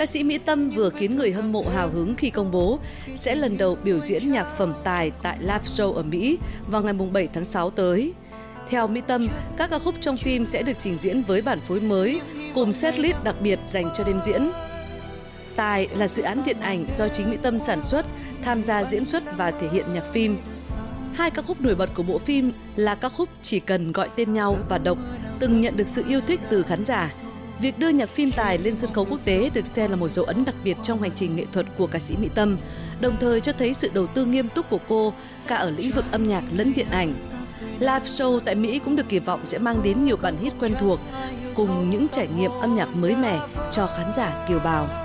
ca sĩ Mỹ Tâm vừa khiến người hâm mộ hào hứng khi công bố sẽ lần đầu biểu diễn nhạc phẩm Tài tại live show ở Mỹ vào ngày 7 tháng 6 tới. Theo Mỹ Tâm, các ca khúc trong phim sẽ được trình diễn với bản phối mới cùng setlist đặc biệt dành cho đêm diễn. Tài là dự án điện ảnh do chính Mỹ Tâm sản xuất, tham gia diễn xuất và thể hiện nhạc phim. Hai ca khúc nổi bật của bộ phim là ca khúc Chỉ cần gọi tên nhau và Độc, từng nhận được sự yêu thích từ khán giả. Việc đưa nhạc phim Tài lên sân khấu quốc tế được xem là một dấu ấn đặc biệt trong hành trình nghệ thuật của ca sĩ Mỹ Tâm, đồng thời cho thấy sự đầu tư nghiêm túc của cô cả ở lĩnh vực âm nhạc lẫn điện ảnh. Live show tại Mỹ cũng được kỳ vọng sẽ mang đến nhiều bản hit quen thuộc cùng những trải nghiệm âm nhạc mới mẻ cho khán giả kiều bào.